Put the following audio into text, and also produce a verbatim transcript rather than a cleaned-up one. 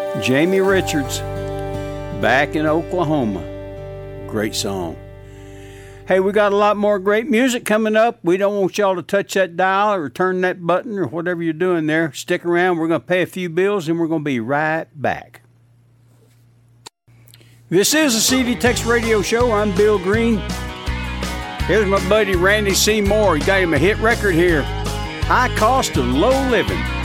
Jamie Richards, Back in Oklahoma. Great song. Hey, we got a lot more great music coming up. We don't want y'all to touch that dial or turn that button or whatever you're doing there. Stick around. We're going to pay a few bills, and we're going to be right back. This is the C D Tex Radio Show. I'm Bill Green. Here's my buddy Randy Seymour. He got him a hit record here. High Cost of Low Living.